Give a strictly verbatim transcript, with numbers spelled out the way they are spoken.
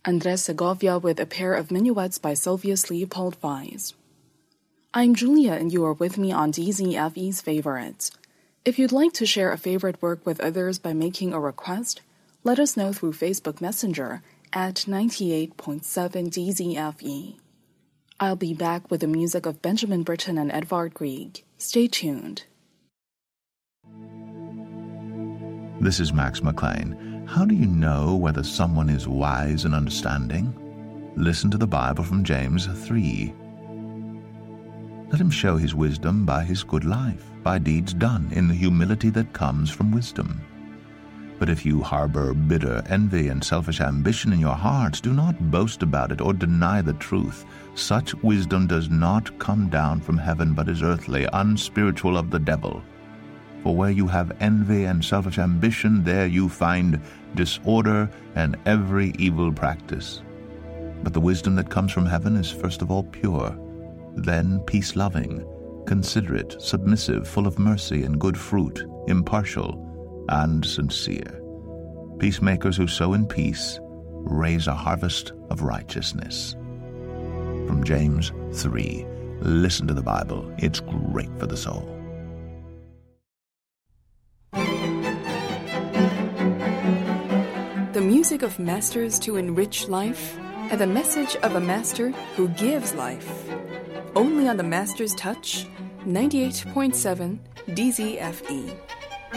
Andres Segovia with a pair of minuets by Sylvius Leopold Weiss. I'm Julia and you are with me on D Z F E's Favorites. If you'd like to share a favorite work with others by making a request, let us know through Facebook Messenger at ninety-eight point seven D Z F E. I'll be back with the music of Benjamin Britten and Edvard Grieg. Stay tuned. This is Max McLean. How do you know whether someone is wise and understanding? Listen to the Bible from James three. Let him show his wisdom by his good life, by deeds done in the humility that comes from wisdom. But if you harbor bitter envy and selfish ambition in your hearts, do not boast about it or deny the truth. Such wisdom does not come down from heaven, but is earthly, unspiritual, of the devil. For where you have envy and selfish ambition, there you find disorder and every evil practice. But the wisdom that comes from heaven is first of all pure, then peace-loving, considerate, submissive, full of mercy and good fruit, impartial, and sincere. Peacemakers who sow in peace raise a harvest of righteousness. From James three. Listen to the Bible. It's great for the soul. The music of masters to enrich life, and the message of a master who gives life. Only on the Master's Touch, ninety-eight point seven D Z F E.